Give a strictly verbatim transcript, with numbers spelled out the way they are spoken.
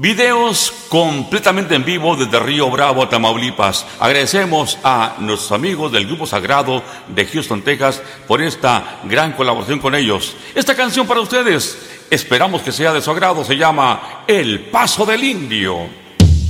Videos completamente en vivo desde Río Bravo, Tamaulipas. Agradecemos a nuestros amigos del Grupo Sagrado de Houston, Texas, por esta gran colaboración con ellos. Esta canción para ustedes, esperamos que sea de su agrado, se llama El Paso del Indio.